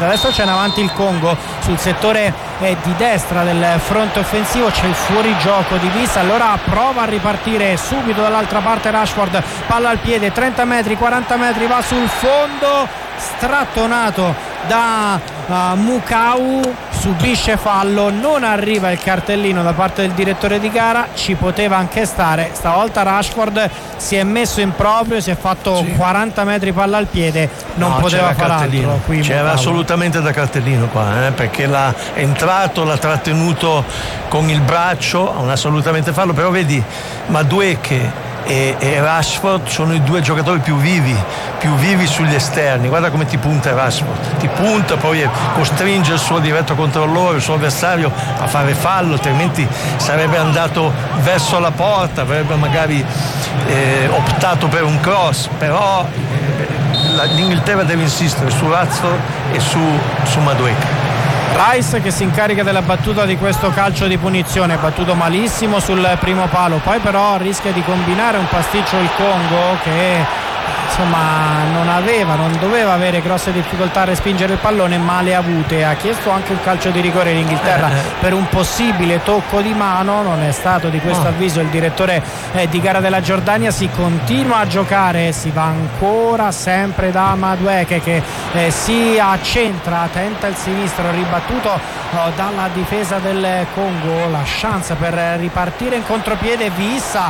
partita. Adesso c'è in avanti il Congo sul settore di destra del fronte offensivo, c'è il fuorigioco di Vissa, allora prova a ripartire subito dall'altra parte Rashford, palla al piede, 30 metri, 40 metri, va sul fondo, strattonato da Mukau, subisce fallo, non arriva il cartellino da parte del direttore di gara, ci poteva anche stare, stavolta Rashford si è messo in proprio, si è fatto 40 metri palla al piede, non poteva fare altro qui. C'era assolutamente da cartellino qua, perché l'ha entrato, l'ha trattenuto con il braccio, non assolutamente farlo, però vedi Madueke e Rashford sono i due giocatori più vivi sugli esterni. Guarda come ti punta Rashford, ti punta, poi costringe il suo diretto controllore, il suo avversario a fare fallo, altrimenti sarebbe andato verso la porta, avrebbe magari optato per un cross, però l'Inghilterra deve insistere su Rashford e su Madueke. Rice che si incarica della battuta di questo calcio di punizione, battuto malissimo sul primo palo, poi però rischia di combinare un pasticcio il Congo che insomma non doveva avere grosse difficoltà a respingere il pallone, ma le ha avute. Ha chiesto anche un calcio di rigore in Inghilterra per un possibile tocco di mano, non è stato di questo avviso il direttore di gara della Giordania. Si continua a giocare, si va ancora sempre da Madueke che si accentra, tenta il sinistro, ribattuto dalla difesa del Congo, la chance per ripartire in contropiede. Vissa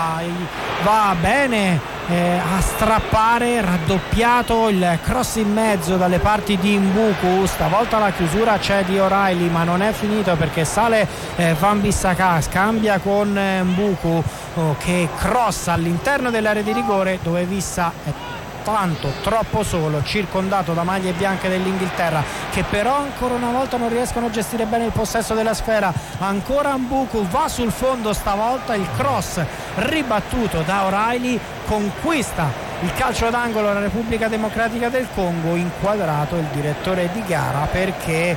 va bene a strappare, raddoppiato il cross in mezzo dalle parti di Mbuku, stavolta la chiusura c'è di O'Reilly, ma non è finito perché sale Wan-Bissaka, scambia con Mbuku che crossa all'interno dell'area di rigore dove Vissa è tanto troppo solo, circondato da maglie bianche dell'Inghilterra che però ancora una volta non riescono a gestire bene il possesso della sfera. Ancora Mbuku va sul fondo, stavolta il cross ribattuto da O'Reilly, conquista il calcio d'angolo la Repubblica Democratica del Congo, inquadrato il direttore di gara perché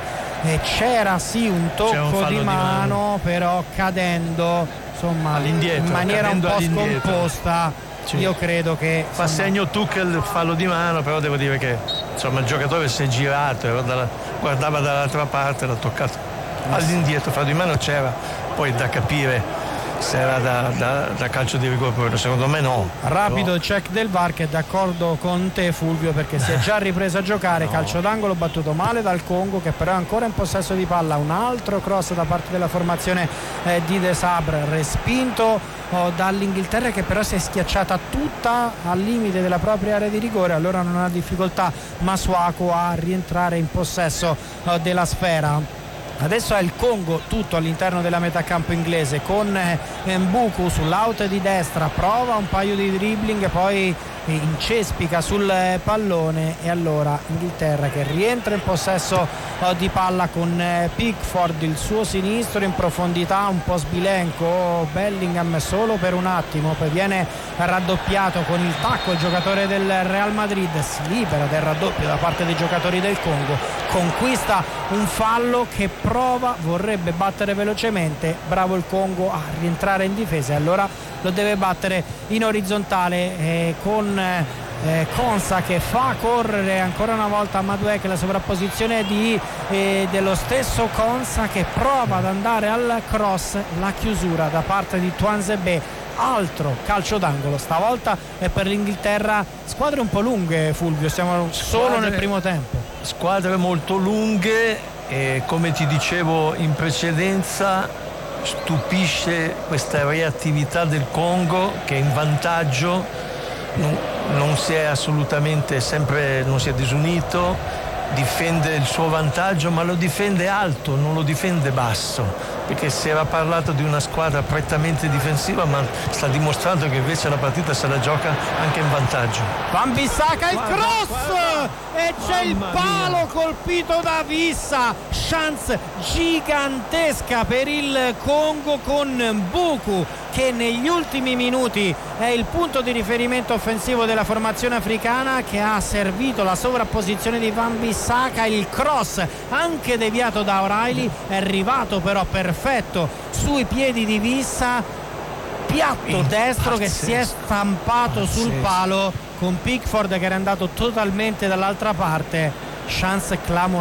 c'era sì un tocco di mano, però cadendo insomma in maniera un po' scomposta. Io credo che fa segno Tuchel fallo di mano, però devo dire che insomma il giocatore si è girato, guardava dall'altra parte, l'ha toccato all'indietro, fallo di mano c'era, poi da capire se era da calcio di rigore, secondo me no. Rapido check del VAR che è d'accordo con te Fulvio perché si è già ripreso a giocare. Calcio d'angolo battuto male dal Congo che però è ancora in possesso di palla, un altro cross da parte della formazione di De Sabre, respinto dall'Inghilterra che però si è schiacciata tutta al limite della propria area di rigore, allora non ha difficoltà Masuaku a rientrare in possesso della sfera. Adesso è il Congo tutto all'interno della metà campo inglese con Mbuku sull'out di destra, prova un paio di dribbling, poi incespica sul pallone e allora Inghilterra che rientra in possesso di palla con Pickford, il suo sinistro in profondità un po' sbilenco, Bellingham solo per un attimo, poi viene raddoppiato con il tacco il giocatore del Real Madrid, si libera del raddoppio da parte dei giocatori del Congo, conquista un fallo che vorrebbe battere velocemente, bravo il Congo a rientrare in difesa e allora lo deve battere in orizzontale con Konsa che fa correre ancora una volta Madueke, la sovrapposizione dello stesso Konsa che prova ad andare al cross, la chiusura da parte di Tuanzebe, altro calcio d'angolo, stavolta è per l'Inghilterra. Squadre un po' lunghe Fulvio, siamo solo nel primo tempo, squadre molto lunghe e come ti dicevo in precedenza stupisce questa reattività del Congo che è in vantaggio, non si è assolutamente non si è disunito, difende il suo vantaggio ma lo difende alto, non lo difende basso, perché si era parlato di una squadra prettamente difensiva ma sta dimostrando che invece la partita se la gioca anche in vantaggio. Wan-Bissaka il cross e c'è il palo colpito da Vissa, chance gigantesca per il Congo con Mbuku che negli ultimi minuti è il punto di riferimento offensivo della formazione africana, che ha servito la sovrapposizione di Wan-Bissaka, il cross anche deviato da O'Reilly è arrivato però perfetto sui piedi di Vissa, piatto destro che si è stampato sul palo con Pickford che era andato totalmente dall'altra parte, chance clamorosa